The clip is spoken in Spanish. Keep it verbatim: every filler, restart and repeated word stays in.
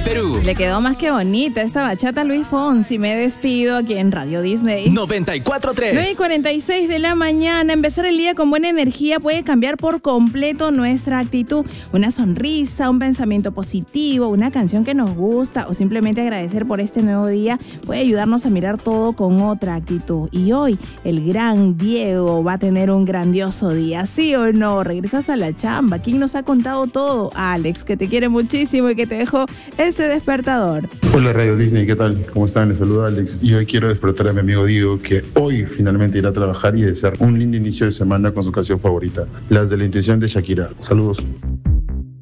Perú. Le quedó más que bonita esta bachata Luis Fonsi. Me despido aquí en Radio Disney. noventa y cuatro punto tres. nueve y cuarenta y seis de la mañana. Empezar el día con buena energía puede cambiar por completo nuestra actitud. Una sonrisa, un pensamiento positivo, una canción que nos gusta o simplemente agradecer por este nuevo día puede ayudarnos a mirar todo con otra actitud. Y hoy el gran Diego va a tener un grandioso día, ¿sí o no? Regresas a la chamba. ¿Quién nos ha contado todo? Alex, que te quiere muchísimo y que te dejó este despertador. Hola Radio Disney, ¿qué tal? ¿Cómo están? Les saluda Alex y hoy quiero despertar a mi amigo Diego, que hoy finalmente irá a trabajar y desear un lindo inicio de semana con su canción favorita, Las de la Intuición de Shakira. Saludos.